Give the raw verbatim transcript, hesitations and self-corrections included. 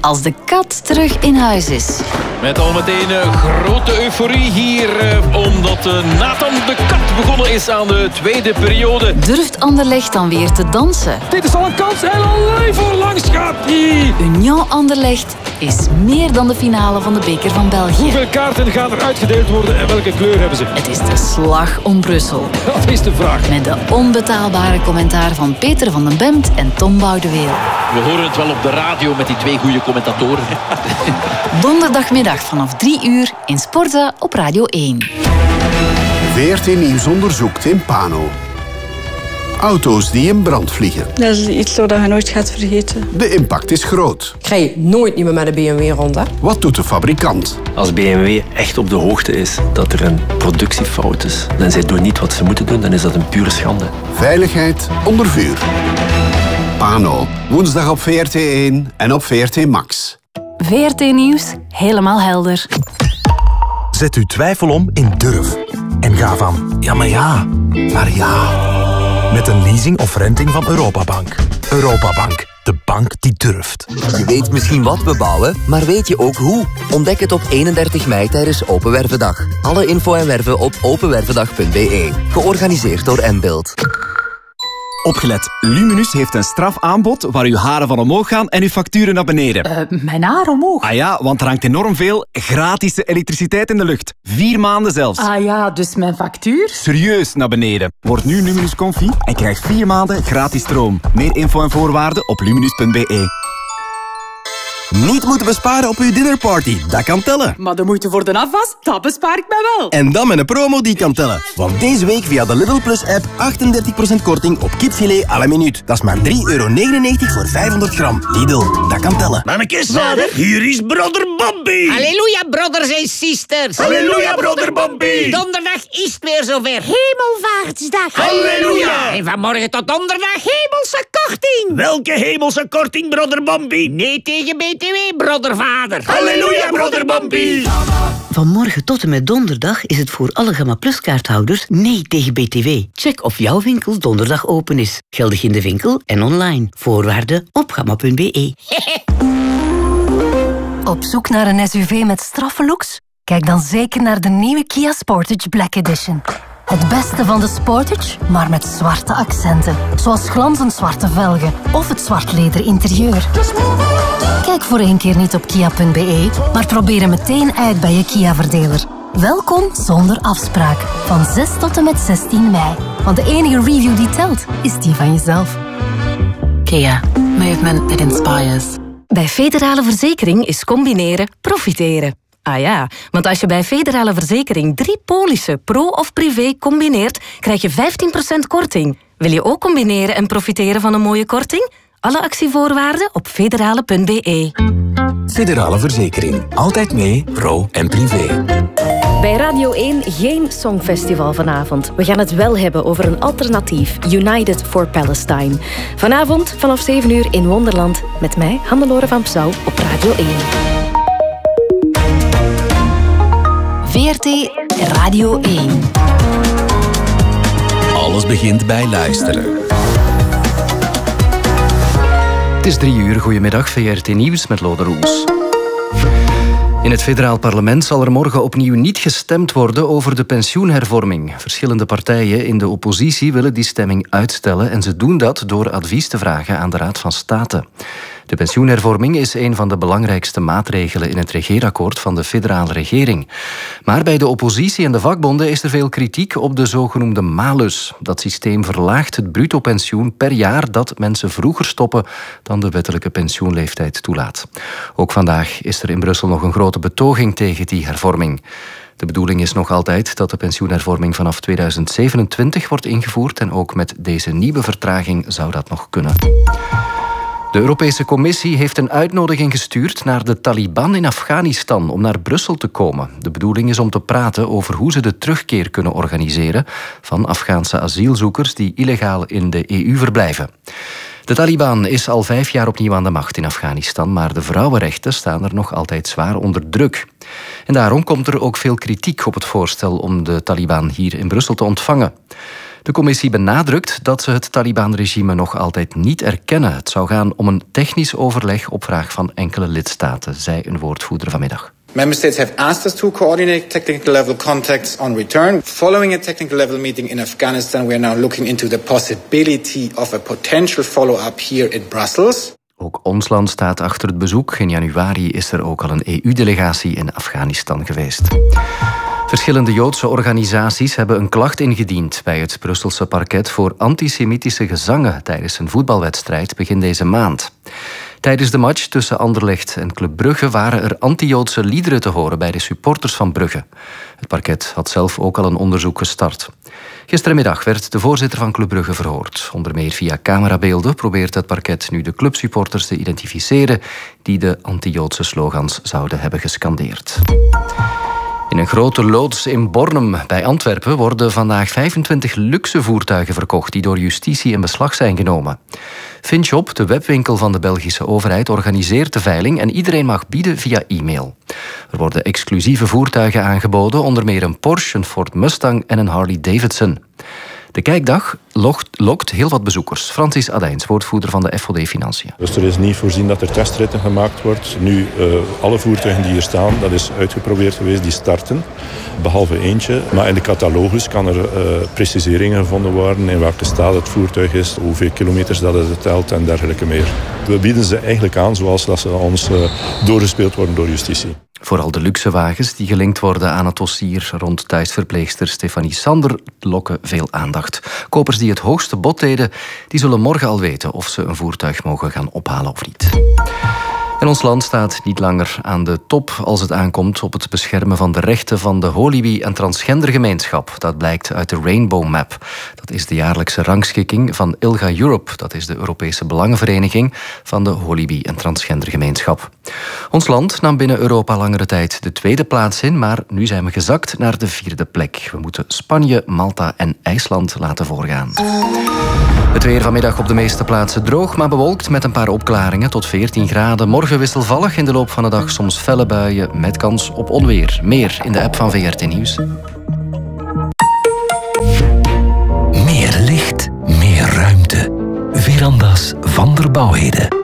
als de kat terug in huis is. Met al meteen een grote euforie hier, eh, omdat uh, Nathan de Kat begonnen is aan de tweede periode. Durft Anderlecht dan weer te dansen? Dit is al een kans en alleen voor langs gaat hij. Union Anderlecht is meer dan de finale van de beker van België. Hoeveel kaarten gaan er uitgedeeld worden en welke kleur hebben ze? Het is de slag om Brussel. Dat is de vraag. Met de onbetaalbare commentaar van Peter van den Bemt en Tom Boudeweel. We horen het wel op de radio met die twee goede commentatoren. Donderdagmiddag vanaf drie uur in Sporza op Radio één. V R T Nieuws onderzoekt in Pano. Auto's die in brand vliegen. Dat is iets dat je nooit gaat vergeten. De impact is groot. Ik rij nooit niet meer met een B M W rond, hè? Wat doet de fabrikant? Als B M W echt op de hoogte is dat er een productiefout is en zij doen niet wat ze moeten doen, dan is dat een pure schande. Veiligheid onder vuur. Pano, woensdag op V R T één en op V R T Max. V R T Nieuws, helemaal helder. Zet uw twijfel om in durf. En ga van ja, maar ja, naar ja. Met een leasing of renting van Europabank. Europabank, de bank die durft. Je weet misschien wat we bouwen, maar weet je ook hoe? Ontdek het op eenendertig mei tijdens Open Wervendag. Alle info en werven op openwervendag punt b e. Georganiseerd door N-Build. Opgelet, Luminus heeft een strafaanbod waar uw haren van omhoog gaan en uw facturen naar beneden. Uh, mijn haar omhoog? Ah ja, want er hangt enorm veel gratis elektriciteit in de lucht. Vier maanden zelfs. Ah ja, dus mijn factuur? Serieus naar beneden. Word nu Luminus Confi en krijg vier maanden gratis stroom. Meer info en voorwaarden op luminus punt b e. Niet moeten besparen op uw dinnerparty, dat kan tellen. Maar de moeite voor de afwas, dat bespaar ik mij wel. En dan met een promo die kan tellen. Want deze week via de Lidl Plus app achtendertig procent korting op kipfilet à la minuut. Dat is maar drie euro negenennegentig voor vijfhonderd gram. Lidl, dat kan tellen. Mannekes, vader, hier is Brother Bambi. Halleluja, brothers en sisters. Halleluja, Brother Bambi. Donderdag is het weer zover. Hemelvaartsdag. Halleluja. En vanmorgen tot donderdag hemelse korting. Welke hemelse korting, Brother Bambi? Nee tegen B T W, brothervader. Halleluja, Brother Bambi. Van morgen tot en met donderdag is het voor alle Gamma Plus kaarthouders nee tegen B T W. Check of jouw winkel donderdag open is. Geldig in de winkel en online. Voorwaarden op gamma punt b e. Op zoek naar een S U V met straffe looks? Kijk dan zeker naar de nieuwe Kia Sportage Black Edition. Het beste van de Sportage, maar met zwarte accenten. Zoals glanzend zwarte velgen of het zwart leder interieur. Kijk voor één keer niet op kia punt b e, maar probeer hem meteen uit bij je Kia-verdeler. Welkom zonder afspraak. Van zes tot en met zestien mei. Want de enige review die telt, is die van jezelf. Kia. Movement that inspires. Bij Federale Verzekering is combineren profiteren. Ah ja, want als je bij Federale Verzekering drie polissen, pro of privé, combineert, krijg je vijftien procent korting. Wil je ook combineren en profiteren van een mooie korting? Alle actievoorwaarden op federale punt b e. Federale Verzekering. Altijd mee, pro en privé. Bij Radio één geen songfestival vanavond. We gaan het wel hebben over een alternatief. United for Palestine. Vanavond vanaf zeven uur in Wonderland. Met mij, Hannelore van Psauw, op Radio één. V R T Radio één. Alles begint bij luisteren. Het is drie uur. Goedemiddag, V R T Nieuws met Lode Roels. In het federaal parlement zal er morgen opnieuw niet gestemd worden over de pensioenhervorming. Verschillende partijen in de oppositie willen die stemming uitstellen en ze doen dat door advies te vragen aan de Raad van State. De pensioenhervorming is een van de belangrijkste maatregelen in het regeerakkoord van de federale regering. Maar bij de oppositie en de vakbonden is er veel kritiek op de zogenoemde malus. Dat systeem verlaagt het bruto pensioen per jaar dat mensen vroeger stoppen dan de wettelijke pensioenleeftijd toelaat. Ook vandaag is er in Brussel nog een grote betoging tegen die hervorming. De bedoeling is nog altijd dat de pensioenhervorming vanaf tweeduizend zevenentwintig wordt ingevoerd en ook met deze nieuwe vertraging zou dat nog kunnen. De Europese Commissie heeft een uitnodiging gestuurd naar de Taliban in Afghanistan om naar Brussel te komen. De bedoeling is om te praten over hoe ze de terugkeer kunnen organiseren van Afghaanse asielzoekers die illegaal in de E U verblijven. De Taliban is al vijf jaar opnieuw aan de macht in Afghanistan, maar de vrouwenrechten staan er nog altijd zwaar onder druk. En daarom komt er ook veel kritiek op het voorstel om de Taliban hier in Brussel te ontvangen. De commissie benadrukt dat ze het Taliban-regime nog altijd niet erkennen. Het zou gaan om een technisch overleg op vraag van enkele lidstaten, zei een woordvoerder vanmiddag. Member states have asked us to coordinate technical level contacts on return. Following a technical level meeting in Afghanistan, we are now looking into the possibility of a potential follow-up here in Brussels. Ook ons land staat achter het bezoek. In januari is er ook al een E U-delegatie in Afghanistan geweest. Verschillende Joodse organisaties hebben een klacht ingediend bij het Brusselse parket voor antisemitische gezangen tijdens een voetbalwedstrijd begin deze maand. Tijdens de match tussen Anderlecht en Club Brugge waren er anti-Joodse liederen te horen bij de supporters van Brugge. Het parket had zelf ook al een onderzoek gestart. Gisterenmiddag werd de voorzitter van Club Brugge verhoord. Onder meer via camerabeelden probeert het parket nu de clubsupporters te identificeren die de anti-Joodse slogans zouden hebben gescandeerd. In een grote loods in Bornem bij Antwerpen worden vandaag vijfentwintig luxe voertuigen verkocht die door justitie in beslag zijn genomen. Finshop, de webwinkel van de Belgische overheid, organiseert de veiling en iedereen mag bieden via e-mail. Er worden exclusieve voertuigen aangeboden, onder meer een Porsche, een Ford Mustang en een Harley Davidson. De kijkdag lokt, lokt heel wat bezoekers. Francis Adijns, woordvoerder van de F O D Financiën. Dus er is niet voorzien dat er testritten gemaakt wordt. Nu, uh, alle voertuigen die hier staan, dat is uitgeprobeerd geweest, die starten. Behalve eentje. Maar in de catalogus kan er uh, preciseringen gevonden worden in welke staat het voertuig is, hoeveel kilometers dat het telt en dergelijke meer. We bieden ze eigenlijk aan zoals dat ze ons uh, doorgespeeld worden door justitie. Vooral de luxe wagens die gelinkt worden aan het dossier rond thuisverpleegster Stefanie Sander lokken veel aandacht. Kopers die het hoogste bod deden, die zullen morgen al weten of ze een voertuig mogen gaan ophalen of niet. En ons land staat niet langer aan de top als het aankomt op het beschermen van de rechten van de holibi- en transgendergemeenschap. Dat blijkt uit de Rainbow Map. Dat is de jaarlijkse rangschikking van ILGA Europe. Dat is de Europese Belangenvereniging van de holibi- en transgendergemeenschap. Ons land nam binnen Europa langere tijd de tweede plaats in, maar nu zijn we gezakt naar de vierde plek. We moeten Spanje, Malta en IJsland laten voorgaan. Het weer vanmiddag op de meeste plaatsen droog, maar bewolkt met een paar opklaringen tot veertien graden. Morgen wisselvallig, in de loop van de dag soms felle buien met kans op onweer. Meer in de app van V R T Nieuws. Meer licht, meer ruimte. Veranda's van der Bouwheden.